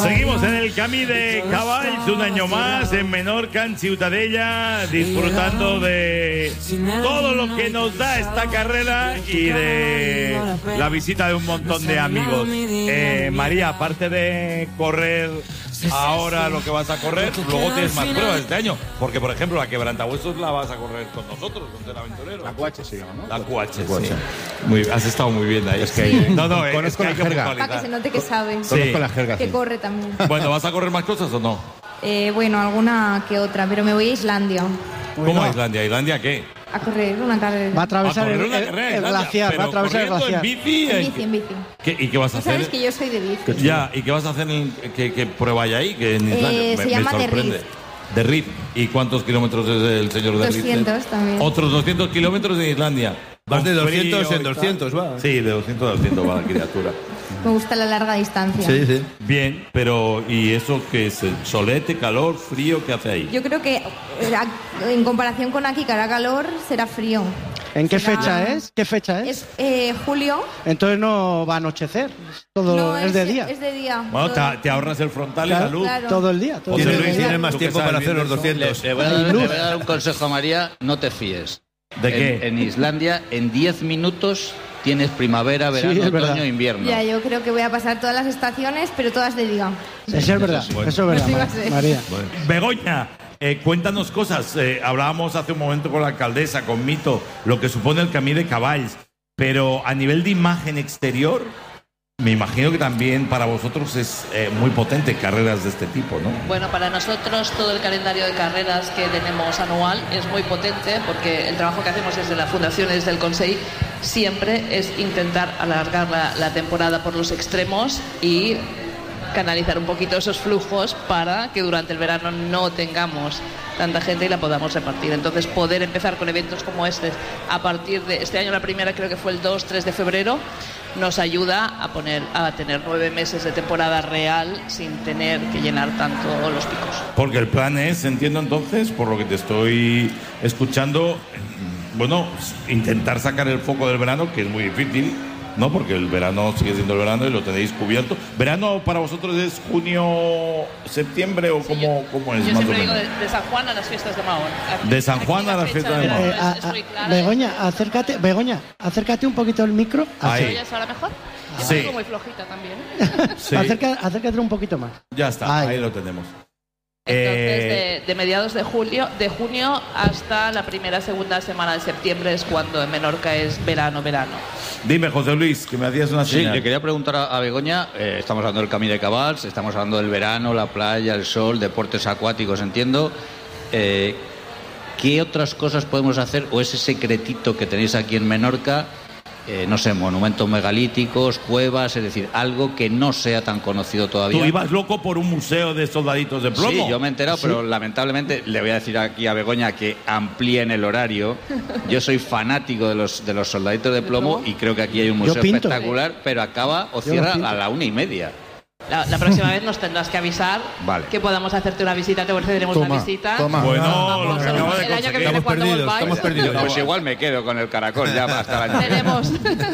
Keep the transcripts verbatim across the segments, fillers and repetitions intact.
Seguimos en el Camí de Cavalls, un año más en Menorca, en Ciutadella, disfrutando de todo lo que nos da esta carrera y de la visita de un montón de amigos. Eh, María, aparte de correr ahora lo que vas a correr, luego tienes más pruebas este año, porque por ejemplo la Quebrantahuesos la vas a correr con nosotros, con el aventurero. La Q H se llama, ¿no? La Q H, sí. Muy, has estado muy bien ahí. Es que hay, no, no, es que hay que para que se note que sabe, sí. la jerga, que sí. Corre también. Bueno, ¿vas a correr más cosas o no? Eh, bueno, alguna que otra, pero me voy a Islandia. ¿Cómo a Islandia? ¿Islandia qué? A correr una carrera. Va a atravesar a el, una el, carrera, el glaciar, va a atravesar el glaciar. ¿En bici? En bici, en bici. ¿Qué, ¿Y qué vas a hacer? Sabes que yo soy de bici. Ya, ¿y qué vas a hacer? En, ¿qué, ¿Qué prueba hay ahí? Que en Islandia eh, me, se llama me sorprende. The Rift. De Rift. ¿Y cuántos kilómetros es el señor de Rift? doscientos también. Otros doscientos kilómetros en Islandia. Vas de doscientos en doscientos, va. Sí, de doscientos a doscientos va la criatura. Me gusta la larga distancia. Sí, sí. Bien, pero ¿y eso qué es? ¿Solete, calor, frío? ¿Qué hace ahí? Yo creo que en comparación con aquí, que hará calor, será frío. ¿En qué será... fecha es? ¿Qué fecha es? Es eh, julio. Entonces no va a anochecer. Todo no, es, es de día. Es de día. Bueno, te, te ahorras el frontal claro, y la luz. Claro. Todo el día. Todo José el Luis, día. tienes más tiempo para hacer los doscientos. Le, le, voy a dar, le voy a dar un consejo a María, no te fíes. ¿De qué? En, en Islandia, en diez minutos tienes primavera, verano, sí, otoño, invierno. Ya, yo creo que voy a pasar todas las estaciones, pero todas de día. Eso es verdad, bueno. eso es verdad, María. Bueno. Begoña, eh, cuéntanos cosas. Eh, hablábamos hace un momento con la alcaldesa, con Mito, lo que supone el Camí de Cavalls, pero a nivel de imagen exterior, me imagino que también para vosotros es eh, muy potente carreras de este tipo, ¿no? Bueno, para nosotros todo el calendario de carreras que tenemos anual es muy potente porque el trabajo que hacemos desde la Fundación y desde el Consell siempre es intentar alargar la, la temporada por los extremos y canalizar un poquito esos flujos para que durante el verano no tengamos tanta gente y la podamos repartir. Entonces poder empezar con eventos como este a partir de este año, la primera creo que fue el dos tres de febrero, nos ayuda a poner a tener nueve meses de temporada real sin tener que llenar tanto los picos. Porque el plan es, entiendo entonces, por lo que te estoy escuchando, bueno, intentar sacar el foco del verano, que es muy difícil, ¿no? Porque el verano sigue siendo el verano y lo tenéis cubierto. ¿Verano para vosotros es junio, septiembre o sí, cómo, yo, cómo es? Yo más siempre o menos? digo de, de San Juan a las fiestas de Mahón. Aquí, de San Juan a las fiestas de Mahón. Eh, a, es, es muy clara. Begoña, acércate, Begoña, acércate un poquito el micro. Ahí. ¿Me oyes ahora mejor? Yo Sí. estoy muy flojita también. Sí. Acerca, acércate un poquito más. Ya está, Ahí. ahí lo tenemos. Entonces, Eh, de, de mediados de julio, de junio hasta la primera, segunda semana de septiembre es cuando en Menorca es verano, verano. Dime, José Luis, que me hacías una Sí, señal. le quería preguntar a, a Begoña, eh, estamos hablando del Camí de Cavalls, estamos hablando del verano, la playa, el sol, deportes acuáticos, entiendo. Eh, ¿Qué otras cosas podemos hacer o ese secretito que tenéis aquí en Menorca? Eh, no sé, monumentos megalíticos, cuevas, es decir, algo que no sea tan conocido todavía. Tú ibas loco por un museo de soldaditos de plomo. Sí, yo me he enterado, ¿Sí? pero lamentablemente le voy a decir aquí a Begoña que amplíen el horario. Yo soy fanático de los de los soldaditos de plomo y creo que aquí hay un museo espectacular, pero acaba o cierra a la una y media. La, la próxima vez nos tendrás que avisar vale. que podamos hacerte una visita, te ofreceremos Toma, una visita. toma. Bueno, Vamos, lo que acabo de el año que conseguir. viene Estamos cuando perdidos, volváis, estamos perdidos. Pues igual me quedo con el caracol ya hasta el año. tenemos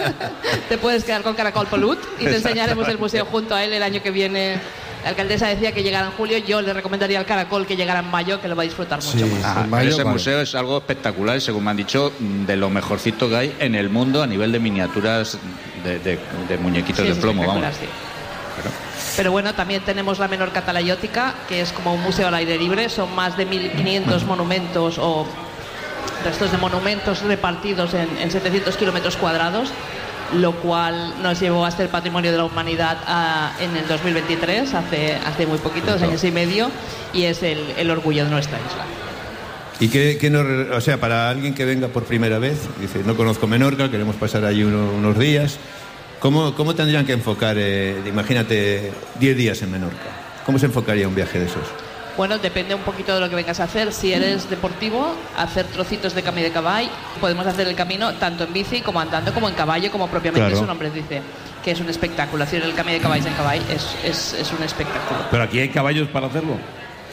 te puedes quedar con Caracol Polut y te enseñaremos el museo junto a él el año que viene. La alcaldesa decía que llegara en julio, yo le recomendaría al Caracol que llegara en mayo, que lo va a disfrutar mucho Sí. más. Ajá, En mayo, ese vale. museo es algo espectacular y según me han dicho de lo mejorcito que hay en el mundo a nivel de miniaturas de, de, de muñequitos Sí, de es plomo, vamos. espectacular, sí. Pero bueno, también tenemos la Menorca Talayótica, que es como un museo al aire libre, son más de mil quinientos monumentos o restos de monumentos repartidos en, en setecientos kilómetros cuadrados, lo cual nos llevó a ser Patrimonio de la Humanidad a, en el dos mil veintitrés, hace, hace muy poquito, dos años y medio, y es el, el orgullo de nuestra isla. ¿Y qué, qué nos, o sea, para alguien que venga por primera vez, dice, no conozco Menorca, queremos pasar ahí uno, unos días, ¿cómo, cómo tendrían que enfocar, eh, imagínate, diez días en Menorca? ¿Cómo se enfocaría un viaje de esos? Bueno, depende un poquito de lo que vengas a hacer. Si eres deportivo, hacer trocitos de Camí de Cavall, podemos hacer el camino tanto en bici como andando, como en caballo, como propiamente Claro. su nombre dice, que es un espectáculo. Hacer el Camí de Cavalls en Cavall es, es, es un espectáculo. Pero aquí hay caballos para hacerlo.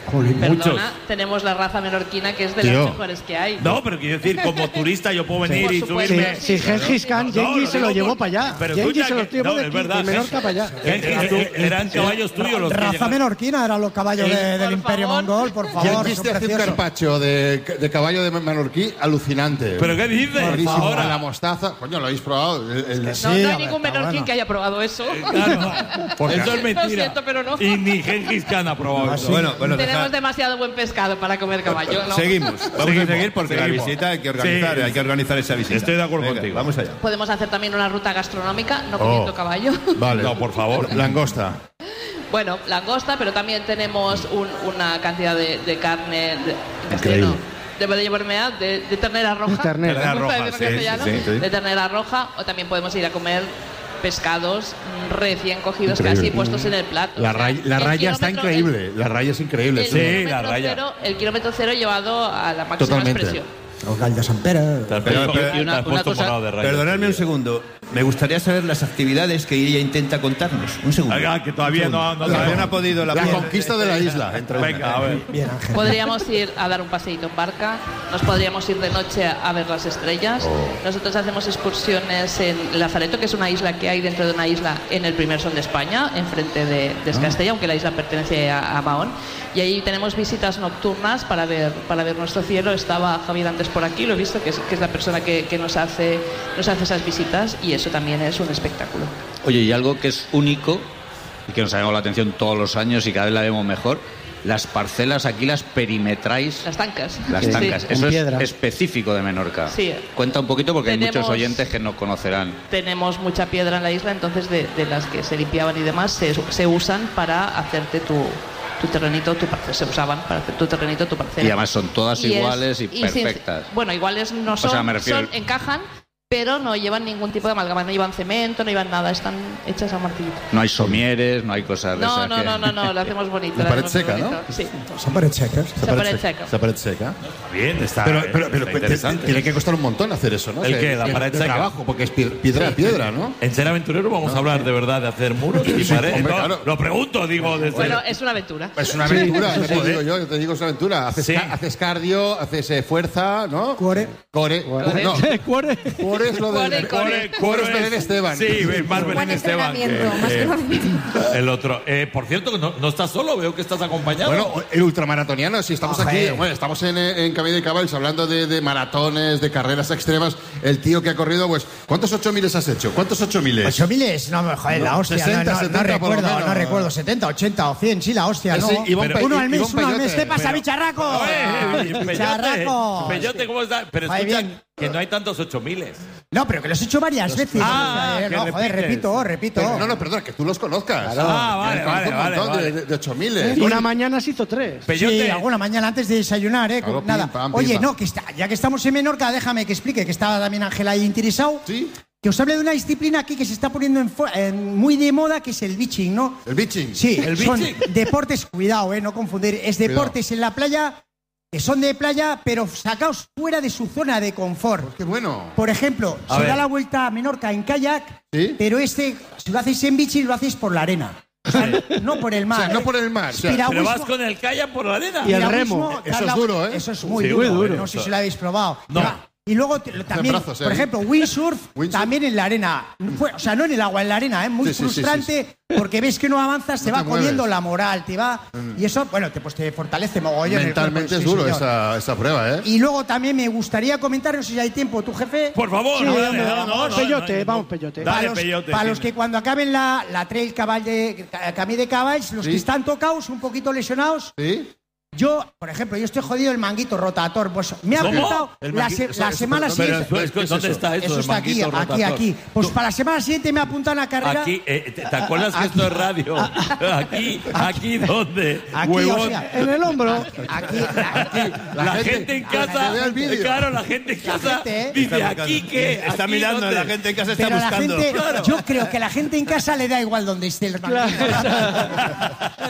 Jolín, Perdona, muchos. tenemos la raza menorquina que es de Tío. las mejores que hay. No, pero quiero decir, como turista yo puedo venir Sí, y por supuesto. subirme. Si Gengis Khan, No, Genghis lo se lo digo llevó por- para allá. pero Genghis escucha se los que- llevó no, de es aquí, verdad, de Menorca para allá. Gengis, tú- eran caballos tuyos los que Raza llegaban. menorquina eran los caballos de- del Por Imperio favor. Mongol, por favor. Gengis son te hace un preciosos. carpacho de, de caballo de menorquí alucinante. ¿Pero qué dices? Buenísimo. Ahora. La mostaza. Coño, ¿lo habéis probado? El- el- No, Sí, no a hay ver, ningún está menorquín bueno. que haya probado eso. Claro, eso es mentira. Lo siento, pero no. Y ni Gengis Khan ha probado eso. Bueno, bueno, Tenemos deja- demasiado buen pescado para comer caballo, ¿no? seguimos. Vamos Seguimos, a seguir porque seguimos. la visita hay que organizar, Sí. hay que organizar esa visita. Estoy de acuerdo Venga, contigo. Vamos allá. Podemos hacer también una ruta gastronómica, no comiendo Oh. caballo. Vale. No, por favor. Langosta. Bueno, langosta, pero también tenemos un- una cantidad de, de carne de, en Increíble. castellano. Debo de llevarme a de, de ternera roja. Ternera. Ternera Me gusta roja, decirlo en sí, castellano. sí, sí. De ternera roja, o también podemos ir a comer pescados mm, recién cogidos, Increíble. casi puestos en el plato. La, O sea, ray- la el raya está kilómetro- increíble. La raya es increíble. El, Sí, kilómetro la raya. Cero, el kilómetro cero llevado a la máxima Totalmente. expresión. Los gallos de Sant Pere. Te has Pero- puesto- pero- te y una- has una puesto cosa- morado de rayos. Perdonadme un segundo. Me gustaría saber las actividades que ella intenta contarnos. Un segundo. Oiga, que todavía no, no, Todavía no- no ha podido la La piel. conquista de la isla. entre Venga, a ver. Bien, Ángel. Podríamos ir a dar un paseíto en barca, nos podríamos ir de noche a ver las estrellas. Oh. Nosotros hacemos excursiones en Lazareto, que es una isla que hay dentro de una isla en el primer sol de España, enfrente de, de Escastella, aunque la isla pertenece a, a Mahón. Y ahí tenemos visitas nocturnas para ver, para ver nuestro cielo. Estaba Javier antes por aquí, lo he visto, que es, que es la persona que, que nos, hace, nos hace esas visitas, y eso también es un espectáculo. Oye, y algo que es único y que nos ha llamado la atención todos los años y cada vez la vemos mejor, las parcelas aquí las perimetráis. Las tancas. Las Sí. tancas, con eso es piedra. específico de Menorca. Sí. Cuenta un poquito porque hay Tenemos- muchos oyentes que no conocerán. Tenemos mucha piedra en la isla, entonces de, de las que se limpiaban y demás se, se usan para hacerte tu, tu terrenito, tu parcela. Se usaban para hacer tu terrenito, tu parcela. Y además son todas Y es- iguales y, sin- perfectas. bueno, iguales no son, sea, me refiero- son- encajan, pero no llevan ningún tipo de amalgama, no llevan cemento, no llevan nada, están hechas a martillito. No hay somieres, no hay cosas de No, esas no, que- no, no, no, lo hacemos bonito. La lo pared hacemos seca, bonito. ¿no? Sí, Son paredes secas. esa pared seca. Esa pared seca. Bien, está, Pero, pero, está pero, te- interesante. tiene que costar un montón hacer eso, ¿no? ¿El O sea, qué? La de- pared de seca. trabajo, porque es pie- piedra a piedra, ¿no? En Ser Aventurero vamos a hablar de verdad de hacer muros y paredes. hombre, No, claro. Lo pregunto, digo, desde. Bueno, es una aventura. Es una aventura, Sí, ya te joder. digo yo, yo te digo, es una aventura. Haces, Sí. ca- haces cardio, haces eh, fuerza, ¿no? Cuore. Core. Cuore. No, Cuore. core es lo de... Cuore, core. Core es Belén Esteban. Sí, es más Buen Belén Esteban. que- entrenamiento, más que que- una- el otro. Eh, por cierto, no, no estás solo, veo que estás acompañado. Bueno, el ultramaratoniano, si estamos Oje. aquí, bueno, estamos en, en Camí de Caballos hablando de, de maratones, de carreras extremas. El tío que ha corrido, pues, ¿cuántos ocho miles has hecho? ¿Cuántos ocho miles? ¿Ocho miles? No, joder, la hostia. sesenta, no, no, setenta no por lo recuerdo, menos. no recuerdo. setenta, ochenta o cien, sí, la hostia, Ese ¿no? Iván Pe- Uno al mes, Iván uno al mes. Peyote. ¿Qué pasa, Pero- bicharraco? Oye, Peyote, ¡Bicharraco! Peyote, ¿cómo estás? Pero Joder, escucha, bien. que no hay tantos ocho miles. No, pero que los he hecho varias veces. Ah, Eh, que no, joder, repites. repito, repito. Pero, no, no, perdona, que tú los conozcas. Ah, vale, Que vale, conozco un vale, montón vale. de, de ocho miles. Y una mañana se hizo tres. Peyote. Sí, alguna mañana antes de desayunar, ¿eh? Claro, Con- Nada. pim, pam, pim, Oye, pam. no, que está, ya que estamos en Menorca, déjame que explique que estaba también Ángela ahí interesado. Sí, Que os hable de una disciplina aquí que se está poniendo en fu- en muy de moda, que es el beaching, ¿no? el bitching. Sí, ¿El son beaching? deportes, cuidado, eh, no confundir, es deportes en la playa, que son de playa, pero sacaos fuera de su zona de confort. Qué bueno. Por ejemplo, A se ver. da la vuelta a Menorca en kayak, Sí. pero este, si lo hacéis en beaching, lo hacéis por la arena. O sea, no por el mar. O sea, no ¿eh? por el mar, o sea, Piragüismo- Pero vas con el kayak por la arena. Y el piragüismo, remo. dar Eso es la- duro, ¿eh? Eso es muy Sí, duro. muy duro. No sé si lo habéis probado. No. Va. Y luego te- también, brazos, ¿eh? por ejemplo, windsurf, Windsurf. también en la arena. Fue- o sea, no en el agua, en la arena, ¿eh? Muy Sí, sí, sí, frustrante porque ves que no avanzas, te No va te comiendo mueves. la moral, te va. Y eso, bueno, te, pues te fortalece mogollón. el Mentalmente cuerpo, es sí, duro señor. esa, esa prueba, ¿eh? Y luego también me gustaría comentar, no sé si hay tiempo, tu jefe. Por favor, Sí, no, dale, hombre, no, vamos, no, no, Peyote, no, vamos, no. Peyote. Dale, para los, Peyote, para sí. los que cuando acaben la, la trail caball de, Camí de Caballs, los Sí. que están tocados, un poquito lesionados, Sí. yo, por ejemplo, yo estoy jodido el manguito rotator. Pues me ha ¿Cómo? apuntado El la, manguito- se- eso- la eso- semana pero- Pero, siguiente. es que, ¿Qué es ¿dónde eso? está eso? Eso del está aquí, manguito aquí, rotator? aquí. Pues Tú- para la semana siguiente me apuntan a carrera. Aquí, eh, ¿te, te acuerdas que esto es radio? Aquí, aquí, ¿dónde? Aquí, o Huevón. sea, En el hombro. Aquí, aquí. La, La gente, gente- en que casa, vea el vídeo. claro, la gente en casa gente, ¿eh? dice, Está ¿aquí buscando. qué? Está ¿Aquí mirando, dónde? la gente en casa está Pero la buscando. gente, Claro. yo creo que la gente en casa le da igual donde esté el manguito.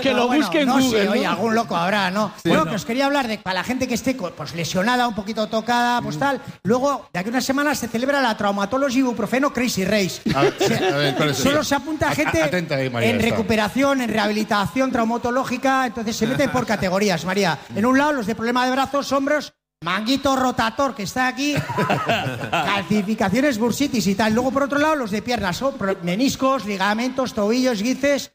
que lo bueno, busque en no Google, sé, ¿no? oye, algún loco habrá, ¿no? Sí, no, bueno. que os quería hablar de para la gente que esté pues lesionada, un poquito tocada, pues tal. Luego, de aquí a unas semanas se celebra la Traumatology Ibuprofeno Crazy Race. A ver, a ver, ¿cuál es Solo eso? se apunta A- gente atenta ahí, María, en está. recuperación, en rehabilitación traumatológica, entonces se meten por categorías, María. En un lado, los de problema de brazos, hombros, manguito rotator, que está aquí, calcificaciones, bursitis y tal. Luego, por otro lado, los de piernas, son pro- meniscos, ligamentos, tobillos, guices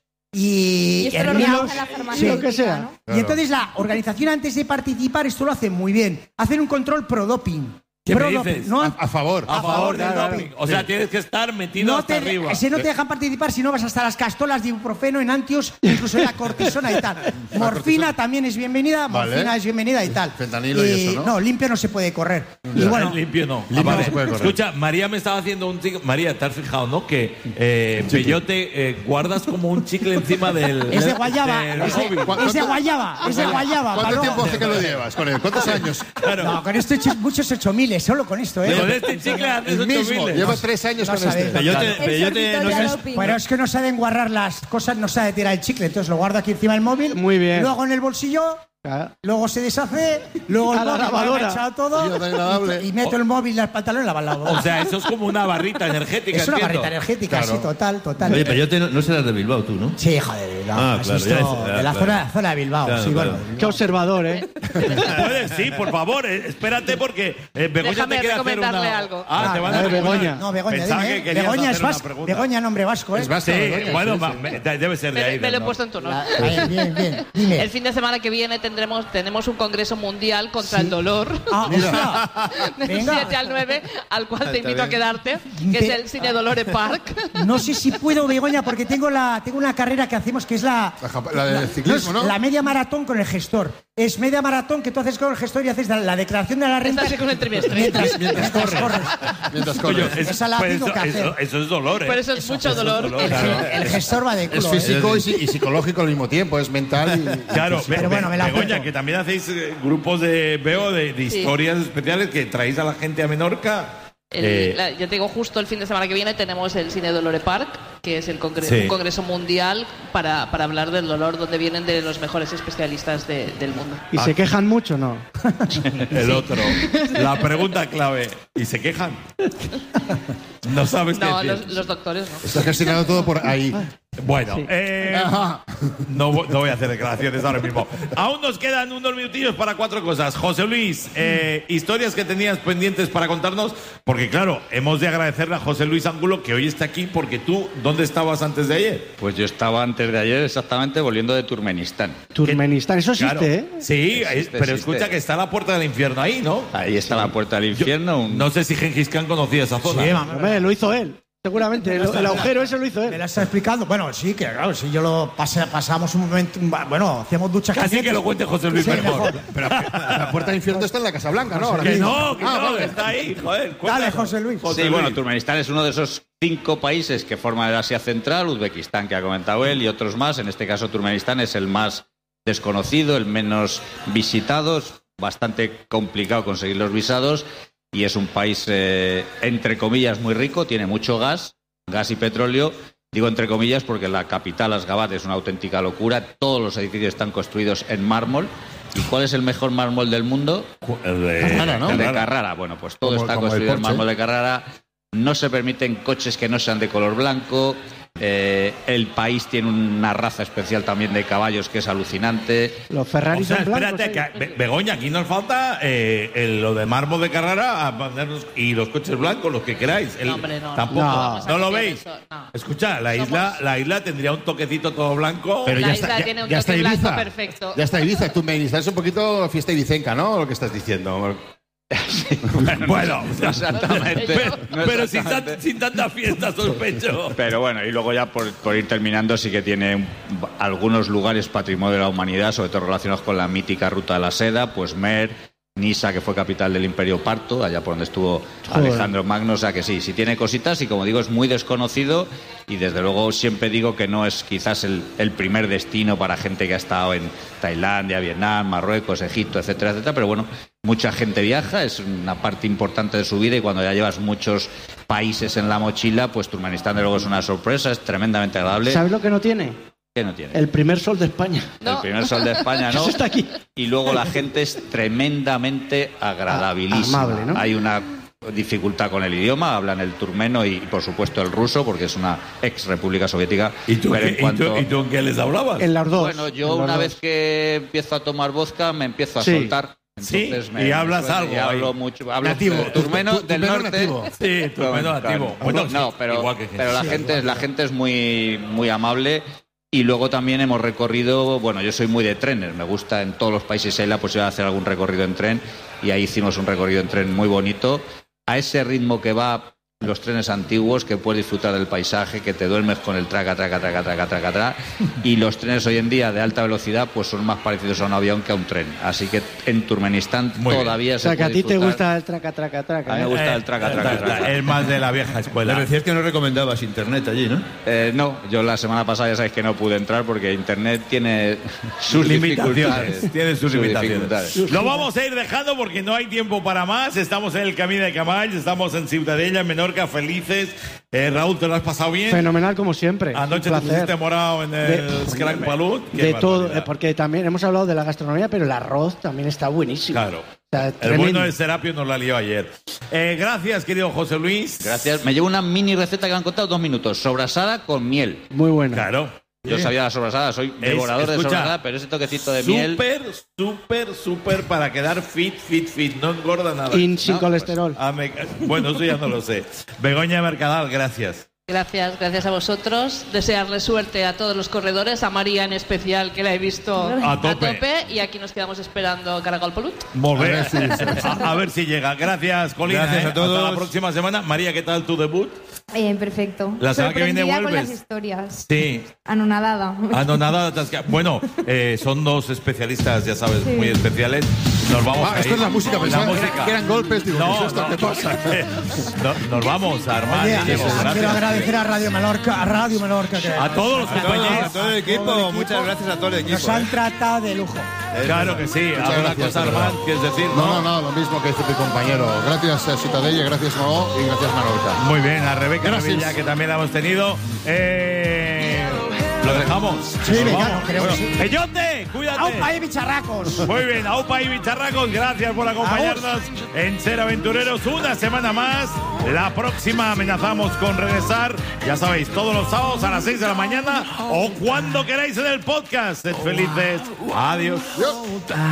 y, Y esto lo hernios. organiza la farmacéutica, lo que sea. ¿no? Y entonces la organización, antes de participar, esto lo hace muy bien. Hacen un control pro-doping. ¿Qué me Pro-doping, dices? ¿no? A, a favor. A favor del del doping. O sea, tienes que estar metido No hasta te, arriba. ese no te dejan participar si no vas hasta las castolas de ibuprofeno, enantios, incluso la cortisona y tal. Morfina también es bienvenida, Vale. morfina es bienvenida y tal. Fentanilo y eso, ¿no? No, limpio no se puede correr. Y bueno, limpio no. Limpio Ah, vale. no se puede correr. Escucha, María me estaba haciendo un chicle. María, ¿te has fijado, no? Que eh, Peyote eh, guardas como un chicle encima del. es de guayaba, del es de, móvil. es de guayaba, es de guayaba. ¿Cuánto para tiempo luego- hace que lo llevas con él? ¿Cuántos años? No, con esto he hecho muchos ocho miles, solo con esto, ¿eh? Con este chicle haces El ocho mismo. miles. Llevo tres años No con sabéis. este. Peyote, El peyote no sorbito sé- de doping. Pero es que no saben guardar las cosas, no sabe tirar el chicle, entonces lo guardo aquí encima del móvil. Muy bien. Luego en el bolsillo, Claro. luego se deshace, luego el A la móvil, lavadora. lo he echado todo Tío, tan agradable. y, y meto el móvil y el pantalón en la lavadora. O sea, eso es como una barrita energética. es una entiendo. barrita energética, Claro. sí, total, total. Oye, Peyote no, no serás de Bilbao tú, ¿no? Sí, joder, de Bilbao. Ah, has claro, visto, ya es- de la claro. zona, zona de Bilbao, Claro, sí, claro. bueno. Qué observador, ¿eh? Puedes, sí, por favor, eh, espérate porque eh, Begoña Déjame te quiere hacer recomendarle una... algo. Ah, te van a Ah, recomendar. Begoña. No, Begoña, Pensaba dime, que ¿eh? querías Begoña es hacer una vasco. pregunta. Begoña, nombre vasco, ¿eh? Es vasco, Sí, Begoña, bueno, sí, va- sí. me- debe ser de Me, ahí. me lo he ¿no? puesto en tu honor. Bien, bien, bien. Dime. El fin de semana que viene tendremos tenemos un congreso mundial contra el dolor. Ah, hostia. Del Venga. siete al nueve, al cual te invito a bien. quedarte, que es el Cine Dolore Park. No sé si puedo, Begoña, porque tengo la tengo una carrera que hacemos que es la, La japa- la de ciclismo, ¿no? la media maratón con el gestor. Es media maratón que tú haces con el gestor y haces la, la declaración de la renta. Estás con el trimestre. Mientras, Mientras corres. Mientras Coño, corres. es- Esa la pues tengo eso, que hacer. eso- eso es dolor, ¿eh? Por eso es mucho dolor. el, el gestor va de culo. Es ¿eh? físico y, si- y psicológico al mismo tiempo, es mental y... Claro, Pero Be- bueno, me la Begoña, apunto. que también hacéis eh, grupos de, veo, de, de Sí. historias especiales que traéis a la gente a Menorca. El- Eh, la- ya te digo, justo el fin de semana que viene tenemos el Cine Dolore Park, que es el congreso, Sí. un congreso mundial para, para hablar del dolor, donde vienen de los mejores especialistas de- del mundo. ¿Y se quejan mucho no? el otro. La pregunta clave. ¿Y se quejan? No sabes No, qué los, decir. los doctores no. Está gestionado todo por ahí. Bueno, Sí. eh, Ajá. no, vo- no voy a hacer declaraciones ahora mismo. Aún nos quedan unos minutillos para cuatro cosas. José Luis, eh, historias que tenías pendientes para contarnos, porque claro, hemos de agradecerle a José Luis Angulo que hoy está aquí, porque tú, ¿dónde estabas antes de ayer? Pues yo estaba antes de ayer exactamente volviendo de Turkmenistán. Turkmenistán, eso existe, Claro. ¿eh? Sí, Existe, pero existe. escucha que está la puerta del infierno ahí, ¿no? Ahí está la puerta del infierno. un- No sé si Gengis Khan conocía esa zona. Sí, mamá. Hombre, lo hizo él. Seguramente, el, el agujero ese lo hizo Me él. la está explicando. Bueno, sí, que claro, si yo lo pasé, pasamos un momento, un- bueno, hacíamos duchas Casi calientes. que lo cuente José Luis Sí, mejor. mejor. Pero la puerta del infierno está en la Casa Blanca, ¿no? Ahora Que mismo. no, que Ah, no, vale. que está ahí, joder. Dale, cuéntanos. José Luis. José Sí, bueno, Luis. Turkmenistán es uno de esos cinco países que forman el Asia Central, Uzbekistán, que ha comentado él, y otros más. En este caso, Turkmenistán es el más desconocido, el menos visitado. Es bastante complicado conseguir los visados y es un país, eh, entre comillas, muy rico. Tiene mucho gas, gas y petróleo. Digo entre comillas porque la capital, Asgabat, es una auténtica locura. Todos los edificios están construidos en mármol. ¿Y cuál es el mejor mármol del mundo? El de Carrara, ¿no? El de Carrara. Bueno, pues todo Como- está como el construido en Porsche. mármol de Carrara. No se permiten coches que no sean de color blanco. Eh, el país tiene una raza especial también de caballos que es alucinante. Los O Ferraris sea, son blancos. espérate, ¿eh? que, Be- Begoña, aquí nos falta eh, el- lo de mármol de Carrara a ponernos- y los coches blancos, los que queráis. El- No, hombre, no, no. Tampoco. No. ¿No, Vamos a lo copiar veis? eso, no. Escucha, la Somos- isla, la isla tendría un toquecito todo blanco. Pero La ya isla está, ya, tiene un ya está toque blanco Ibiza. perfecto. Ya está Ibiza. Turkmenistán es un poquito fiesta ibicenca, ¿no? Lo que estás diciendo. Bueno, No exactamente. pero, no pero sin, exactamente. tan- sin tanta fiesta, sospecho. Pero bueno, y luego ya por, por ir terminando, sí que tiene un- algunos lugares patrimonio de la humanidad, sobre todo relacionados con la mítica ruta de la seda, pues Mer, Nisa, que fue capital del Imperio Parto, allá por donde estuvo Joder. Alejandro Magno, o sea que sí, sí tiene cositas y como digo es muy desconocido y desde luego siempre digo que no es quizás el, el primer destino para gente que ha estado en Tailandia, Vietnam, Marruecos, Egipto, etcétera, etcétera, pero bueno, mucha gente viaja, es una parte importante de su vida y cuando ya llevas muchos países en la mochila, pues Turkmenistán de luego es una sorpresa, es tremendamente agradable. ¿Sabes lo que no tiene? ¿Qué no tiene? El primer sol de España. No. El primer sol de España, ¿no? Eso está aquí. Y luego la gente es tremendamente agradabilísima. Amable, ¿no? Hay una dificultad con el idioma, hablan el turmeno y, por supuesto, el ruso, porque es una ex república soviética. ¿Y tú, pero qué, en cuanto... ¿y tú, ¿y tú en qué les hablabas? En las dos. Bueno, yo en una las vez dos. que empiezo a tomar vodka me empiezo a Sí. soltar. Sí, Entonces y hablas suena- algo y hablo ahí. mucho. Hablo Nativo. eh, turmeno Tu- tu- del turmeno norte. nativo. Sí, turmeno Claro. nativo. Bueno, no, sí, pero, igual que pero la sí, gente, igual. la gente es muy, muy amable. Y luego también hemos recorrido, bueno, yo soy muy de trenes, me gusta en todos los países si hay la posibilidad de hacer algún recorrido en tren, y ahí hicimos un recorrido en tren muy bonito, a ese ritmo que va los trenes antiguos, que puedes disfrutar del paisaje, que te duermes con el traca, traca, traca, traca, traca, traca, y los trenes hoy en día de alta velocidad pues son más parecidos a un avión que a un tren, así que en Turkmenistán Muy bien. todavía O se sea, que a puede ti te disfrutar. gusta el traca, traca, traca. A mí me ¿eh? gusta el traca, traca, Eh, traca. Es más de la vieja Le escuela. decías que no recomendabas internet allí, ¿no? Eh, no, yo la semana pasada ya sabéis que no pude entrar porque Internet tiene sus limitaciones. dificultades. Tiene sus limitaciones. dificultades. Lo vamos a ir dejando porque no hay tiempo para más. Estamos en el Camí de Cavalls, estamos en Ciutadella, en Menorca, felices. Eh, Raúl, ¿te lo has pasado bien? Fenomenal como siempre. Anoche Un te placer. pusiste morado en el De- Scrank Palut. Qué De todo, barbaridad. eh, porque también hemos hablado de la gastronomía, pero el arroz también está buenísimo. Claro. O sea, El tremendo. bueno de Serapio nos la lió ayer. Eh, gracias, querido José Luis. Gracias. Me llevo una mini receta que me han contado dos minutos. Sobrasada con miel. Muy buena. Claro. Yo sabía la sobrasada, soy Es- devorador de escucha, sobrasada, pero ese toquecito de miel... Súper, súper, súper para quedar fit, fit, fit. No engorda nada. In sin No, colesterol. Ah, me- Bueno, eso ya no lo sé. Begoña Mercadal, gracias. Gracias, gracias a vosotros. Desearle suerte a todos los corredores, a María en especial, que la he visto A tope. y aquí nos quedamos esperando Caragol Polut. Volver. A ver si- A, a ver si llega. Gracias, Colina. Gracias a ¿eh? todos. Hasta la próxima semana. María, ¿qué tal tu debut? Eh, perfecto. La semana que viene Sorprendida con vuelves. las historias. Sí. Anonadada. Ah, no, nada. atasca- Bueno, eh, son dos especialistas, ya sabes, Sí. muy especiales. Nos vamos Ah, a esto ir. es la música, pensaba que era- música. que eran golpes, digo, ¿qué es esto? ¿Qué pasa? No, nos vamos a armar. Oye, Diego, gracias. quiero agradecer a Radio Menorca, a Radio Menorca, que A todos los A todo, compañeros. a todo el equipo, todo el equipo. muchas gracias a todo el equipo. nos han ¿eh? tratado de lujo. Claro que sí. Muchas ¿Alguna gracias, cosa, de verdad. Armand, quieres decir? No, no, no, lo mismo que este tu compañero. Gracias, eh, Ciutadella, gracias, Noó, y gracias, Manorca. Muy bien, a Rebeca Gracias. Revilla, que también la hemos tenido. Eh, ¿Lo dejamos? Sí, ¿Nos venga, vamos? creo que Bueno, sí. ¡Peyote! ¡Cuídate! ¡Aupa y bicharracos! Muy bien, Aupa y Bicharracos, gracias por acompañarnos en Ser Aventureros una semana más. La próxima amenazamos con regresar, ya sabéis, todos los sábados a las seis de la mañana o cuando queráis en el podcast. Sed felices. Adiós. Yo.